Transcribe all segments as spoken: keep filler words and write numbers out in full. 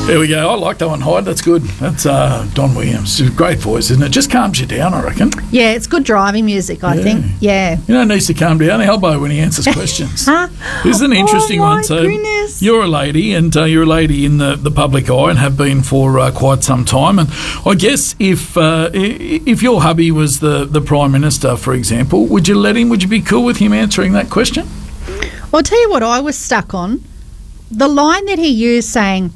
There we go. I like that one, Hyde. That's good. That's uh, Don Williams. It's a great voice, isn't it? Just calms you down, I reckon. Yeah, it's good driving music, I Yeah. think. Yeah. You know, it needs to calm down Elbow when he answers questions. Huh? This is an interesting oh, my one. So goodness. you're a lady, and uh, you're a lady in the, the public eye and have been for uh, quite some time. And I guess if uh, i- if your hubby was the, the Prime Minister, for example, would you let him? Would you be cool with him answering that question? Well, I'll tell you what I was stuck on. The line that he used saying,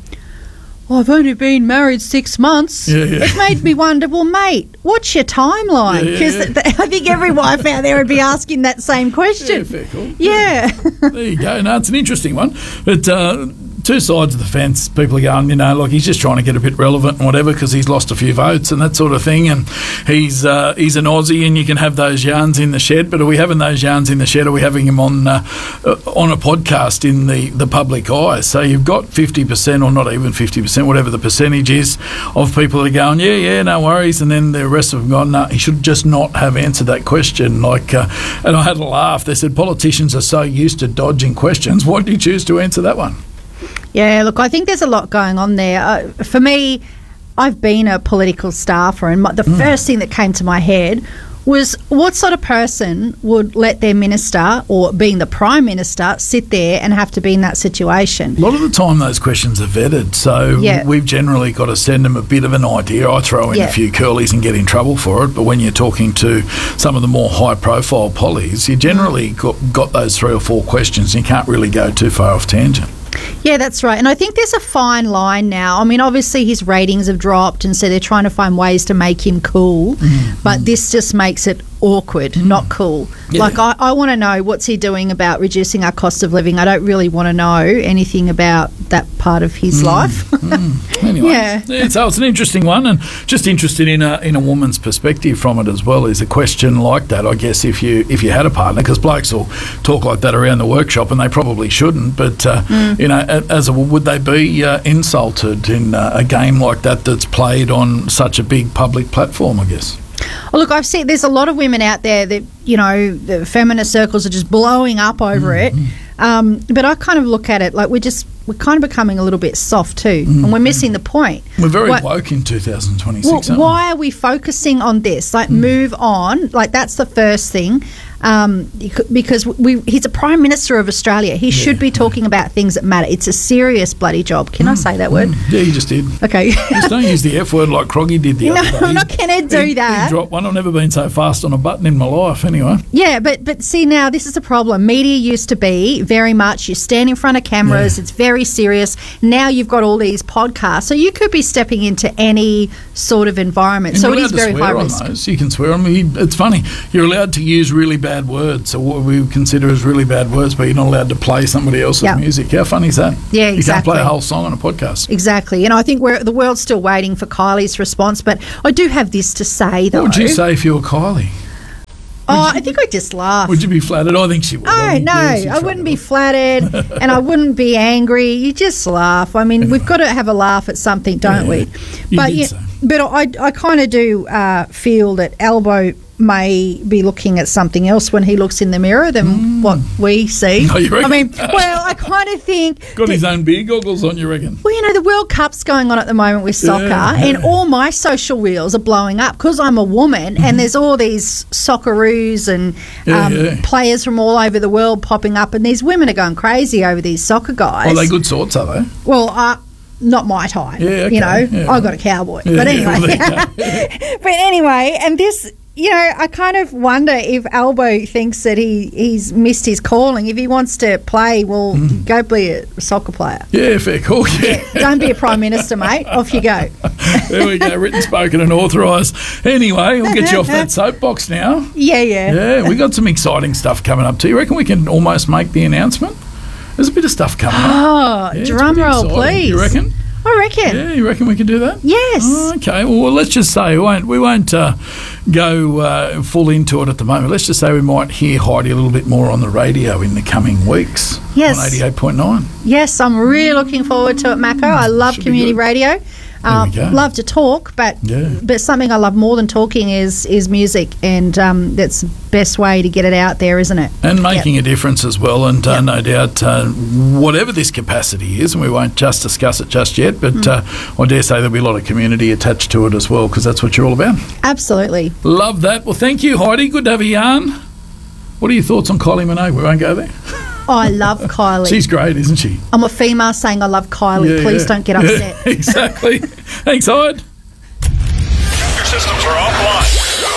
oh, I've only been married six months. Yeah, yeah. It made me wonder, well, mate, what's your timeline? Yeah, yeah, Because yeah. th- th- I think every wife out there would be asking that same Yeah, question. fair cool. Yeah. There you go. No, it's an interesting one. But uh, two sides of the fence. People are going, you know, like he's just trying to get a bit relevant and whatever because he's lost a few votes and that sort of thing. And he's uh, he's an Aussie and you can have those yarns in the shed. But are we having those yarns in the shed? Or are we having him on uh, uh, on a podcast in the, the public eye? So you've got fifty percent or not even fifty percent, whatever the percentage is, of people that are going, yeah, yeah, no worries. And then the rest of them going, no, he should just not have answered that question. Like, uh, and I had a laugh. They said politicians are so used to dodging questions. Why did you choose to answer that one? Yeah, look, I think there's a lot going on there. Uh, for me, I've been a political staffer, and my, the Mm. first thing that came to my head was what sort of person would let their minister, or being the Prime Minister, sit there and have to be in that situation? A lot of the time those questions are vetted, so Yeah. we've generally got to send them a bit of an idea. I throw in Yeah. a few curlies and get in trouble for it, but when you're talking to some of the more high-profile pollies, you generally got, got those three or four questions and you can't really go too far off tangent. Yeah, that's right. And I think there's a fine line now. I mean, obviously his ratings have dropped, and so they're trying to find ways to make him cool. But this just makes it awkward, not cool. Yeah. Like, I, I want to know what's he doing about reducing our cost of living. I don't really want to know anything about that part of his life. Anyway, Yeah. so it's an interesting one, and just interested in a in a woman's perspective from it as well. Is a question like that, I guess, if you if you had a partner, because blokes will talk like that around the workshop, and they probably shouldn't. But uh, you know, a- as a, would they be uh, insulted in uh, a game like that that's played on such a big public platform? I guess. Well, look, I've seen there's a lot of women out there that, you know, the feminist circles are just blowing up over it. Um, but I kind of look at it like we're just, we're kind of becoming a little bit soft too. And we're missing the point. We're very What- woke in two thousand Well, twenty-six. aren't we? why are we focusing on this? Like, move on. Like, that's the first thing. Um, because we, he's a Prime Minister of Australia. He should be talking about things that matter. It's a serious bloody job. Can I say that word? Yeah, you just did. Okay. Just don't use the F word like Croggy did the No, other day. I'm not gonna do He- that. He dropped one. I've never been so fast on a button in my life, anyway. Yeah, but but see, now this is the problem. Media used to be very much you stand in front of cameras, Yeah. it's very serious. Now you've got all these podcasts, so you could be stepping into any sort of environment. And so you're it allowed is to very swear high on risk. those. You can swear on them. It's funny. You're allowed to use really bad words, so what we would consider as really bad words, but you're not allowed to play somebody else's Yeah. music. How funny is that? Yeah, You can't exactly. play a whole song on a podcast. Exactly. And I think we're, the world's still waiting for Kylie's response, but I do have this to say, though. What would you say if you were Kylie? Oh, I think I just laugh. Would you be flattered? I think she would. I Oh, think, no, yeah, she'd I try wouldn't to- be flattered and I wouldn't be angry. You just laugh. I mean, we've got to have a laugh at something, don't Yeah, we? you but did you- so. but I, I kind of do uh, feel that Elbow may be looking at something else when he looks in the mirror than what we see. Oh, you reckon? I mean, well, I kind of think... Got that- his own beer goggles on, you reckon? well, you know, the World Cup's going on at the moment with soccer, Yeah, and yeah. all my social wheels are blowing up because I'm a woman, and there's all these Socceroos and Yeah, um, yeah. players from all over the world popping up, and these women are going crazy over these soccer guys. Are they good sorts, are they? Well, uh, not my type. Yeah, okay, You know, yeah. I got a cowboy. Yeah, but yeah, anyway, well, there you but anyway, and this. You know, I kind of wonder if Albo thinks that he, he's missed his calling. If he wants to play, well, Mm. go be a soccer player. Yeah, fair call. Yeah. Don't be a Prime Minister, mate. Off you go. There we go. Written, spoken, and authorised. Anyway, we'll get you off that soapbox now. Yeah, yeah. Yeah, we got some exciting stuff coming up too. You reckon we can almost make the announcement? There's a bit of stuff coming up. Oh, Yeah, it's drum pretty roll, exciting. please. You reckon? I reckon. Yeah, you reckon we can do that? Yes. Oh, okay. Well, let's just say we won't we won't uh, go uh, full into it at the moment. Let's just say we might hear Heidi a little bit more on the radio in the coming weeks. Yes. On eighty-eight point nine. Yes, I'm really looking forward to it, Mako. I love Should be community good. radio. Um, There we go. love to talk, but Yeah. but something I love more than talking is is music, and um, that's the best way to get it out there, isn't it? And making Yep. a difference as well, and uh, Yep. no doubt, uh, whatever this capacity is, and we won't just discuss it just yet, but Mm. uh, I dare say there'll be a lot of community attached to it as well, because that's what you're all about. Absolutely. Love that. Well, thank you, Heidi. Good to have a yarn. What are your thoughts on Kylie Minogue? We won't go there. Oh, I love Kylie. She's great, isn't she? I'm a female saying I love Kylie. Yeah, Please yeah. don't get upset. Yeah, exactly. Thanks, Hyde. Your systems are offline.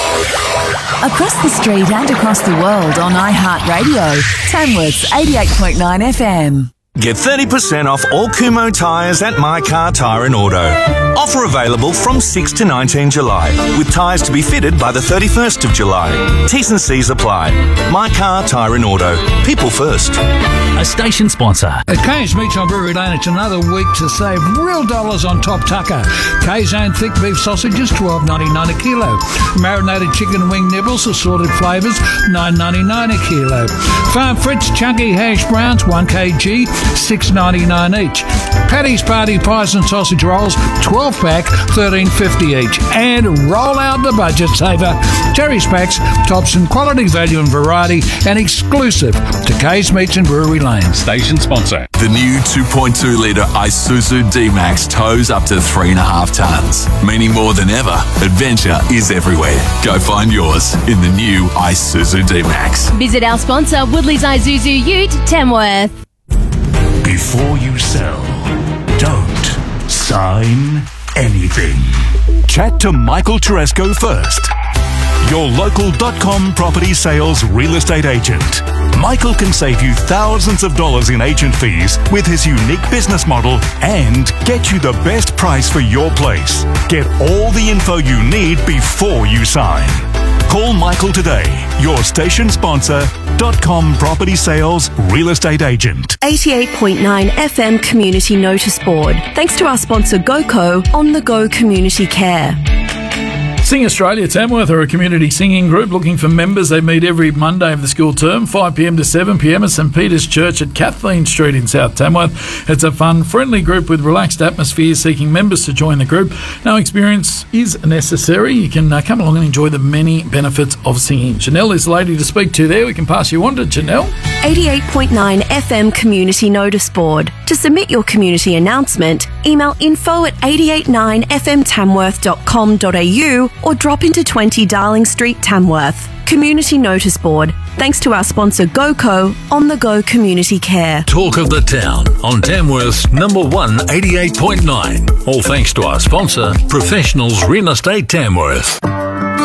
Across the street and across the world on iHeartRadio. Tamworth's eighty-eight point nine F M. Get thirty percent off all Kumho tyres at My Car Tyre and Auto. Offer available from sixth to nineteenth July, with tyres to be fitted by the thirty-first of July. T's and C's apply. My Car Tyre and Auto. People first. A station sponsor. At Kay's Meats on Brewery Lane, it's another week to save real dollars on Top Tucker. Kay's own thick beef sausages, twelve ninety-nine a kilo. Marinated chicken wing nibbles, assorted flavours, nine ninety-nine a kilo. Farm Fritz chunky hash browns, one kilogram, six ninety-nine each. Paddy's Party pies and sausage rolls, twelve pack, thirteen fifty each. And roll out the budget saver. Cherries packs, tops in quality, value and variety, and exclusive to Kay's Meats and Brewery Lane. Station sponsor. The new two point two litre Isuzu D-Max tows up to three and a half tonnes, meaning more than ever, adventure is everywhere. Go find yours in the new Isuzu D-Max. Visit our sponsor, Woodley's Isuzu Ute, Tamworth. Before you sell, don't sign anything. Chat to Michael Teresco first. Your local dot com property sales real estate agent. Michael can save you thousands of dollars in agent fees with his unique business model and get you the best price for your place. Get all the info you need before you sign. Call Michael today, your station sponsor, .com property sales real estate agent. eighty-eight point nine F M Community Notice Board. Thanks to our sponsor GoCo, On The Go Community Care. Sing Australia Tamworth are a community singing group looking for members. They meet every Monday of the school term, five p m to seven p m at St Peter's Church at Kathleen Street in South Tamworth. It's a fun, friendly group with relaxed atmosphere seeking members to join the group. No experience is necessary. You can uh, come along and enjoy the many benefits of singing. Janelle is the lady to speak to there. We can pass you on to Janelle. eighty-eight point nine F M Community Notice Board. To submit your community announcement, email info at eight eight nine f m tamworth dot com dot a u or drop into twenty Darling Street, Tamworth. Community Notice Board. Thanks to our sponsor GoCo, On The Go Community Care. Talk of the town on Tamworth's number one eighty-eight point nine. All thanks to our sponsor, Professionals Real Estate Tamworth.